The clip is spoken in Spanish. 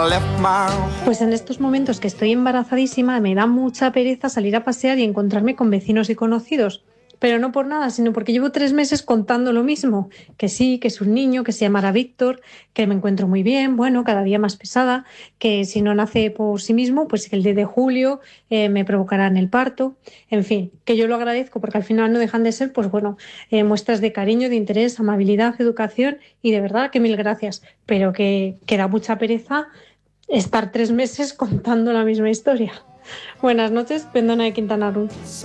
Pues en estos momentos que estoy embarazadísima me da mucha pereza salir a pasear y encontrarme con vecinos y conocidos. Pero no por nada, sino porque llevo 3 meses contando lo mismo. Que sí, que es un niño, que se llamará Víctor, que me encuentro muy bien, bueno, cada día más pesada, que si no nace por sí mismo, pues que el 10 de julio me provocarán el parto. En fin, que yo lo agradezco porque al final no dejan de ser, pues bueno, muestras de cariño, de interés, amabilidad, educación y de verdad que mil gracias. Pero que da mucha pereza estar 3 meses contando la misma historia. Buenas noches, Pendona de Quintana Roo.